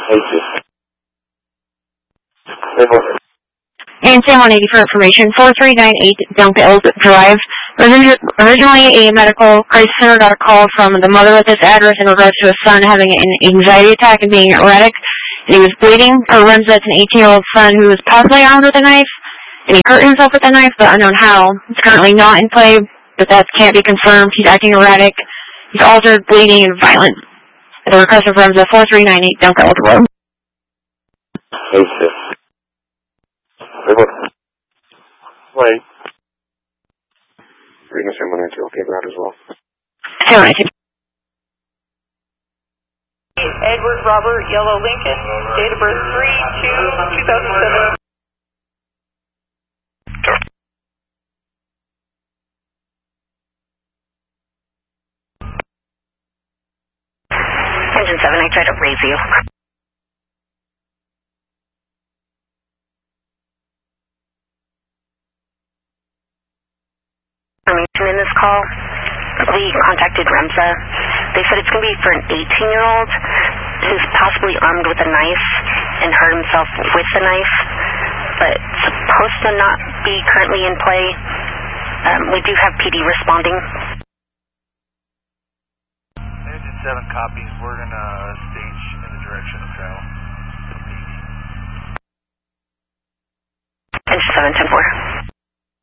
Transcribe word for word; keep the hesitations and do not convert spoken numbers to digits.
And San one eighty for information, four three nine eight Dunkeld Drive. Originally a medical crisis center got a call from the mother at this address in regards to his son having an anxiety attack and being erratic. And he was bleeding. Her runs that's an eighteen-year-old son who was possibly armed with a knife. And he hurt himself with a knife, but unknown how. It's currently not in play, but that can't be confirmed. He's acting erratic. He's altered, bleeding, and violent. The request of Remza four three nine eight Dunkeld Road. Wait. Reading San one eighty-two, okay, that as well. San one eighty-two. Edward Robert Yellow Lincoln, date of birth three two two thousand seven. Engine seven, I tried to raise you. In this call, we contacted Remza. They said it's going to be for an eighteen-year-old who's possibly armed with a knife and hurt himself with the knife, but supposed to not be currently in play. Um, we do have P D responding. Engine seven copies. We're going to stage in the direction of travel. Engine seven, ten four.